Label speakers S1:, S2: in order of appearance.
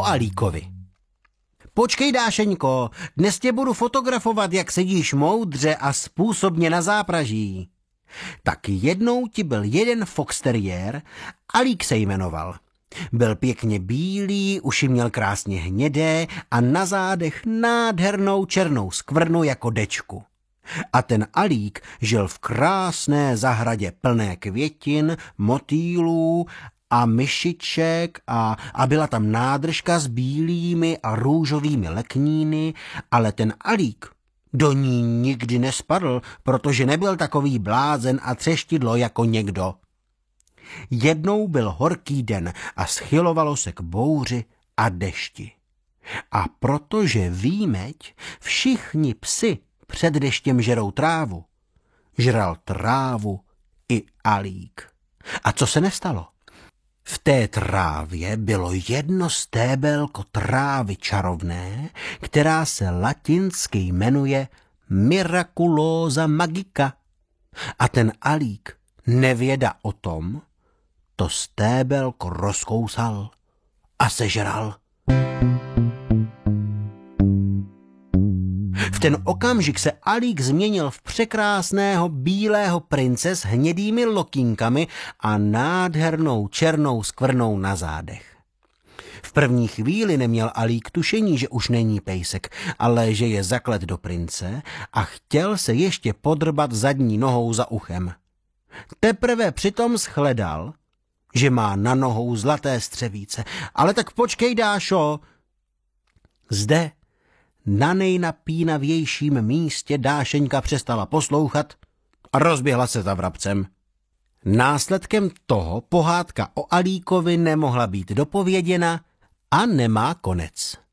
S1: Alíkovi. Počkej, Dášeňko, dnes tě budu fotografovat, jak sedíš moudře a způsobně na zápraží. Tak jednou ti byl jeden foxteriér, Alík se jmenoval. Byl pěkně bílý, uši měl krásně hnědé a na zádech nádhernou černou skvrnu jako dečku. A ten Alík žil v krásné zahradě plné květin, motýlů a myšiček a byla tam nádržka s bílými a růžovými lekníny, ale ten Alík do ní nikdy nespadl, protože nebyl takový blázen a třeštidlo jako někdo. Jednou byl horký den a schylovalo se k bouři a dešti. A protože výmeď všichni psi před deštěm žerou trávu, žral trávu i Alík. A co se nestalo? V té trávě bylo jedno stébelko trávy čarovné, která se latinsky jmenuje Miraculosa magica. A ten Alík, nevěda o tom, to stébelko rozkousal a sežral. V ten okamžik se Alík změnil v překrásného bílého prince s hnědými lokýnkami a nádhernou černou skvrnou na zádech. V první chvíli neměl Alík tušení, že už není pejsek, ale že je zaklet do prince a chtěl se ještě podrbat zadní nohou za uchem. Teprve přitom shledal, že má na nohou zlaté střevíce. Ale tak počkej, Dášo. Zde na nejnapínavějším místě Dášeňka přestala poslouchat a rozběhla se za vrabcem. Následkem toho pohádka o Alíkovi nemohla být dopověděna a nemá konec.